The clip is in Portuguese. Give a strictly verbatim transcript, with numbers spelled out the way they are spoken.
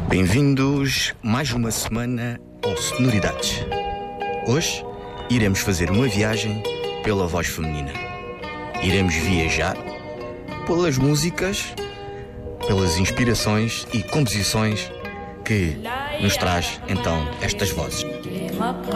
Bem-vindos mais uma semana ao Sonoridades. Hoje iremos fazer uma viagem pela voz feminina. Iremos viajar pelas músicas, pelas inspirações e composições que nos traz então estas vozes.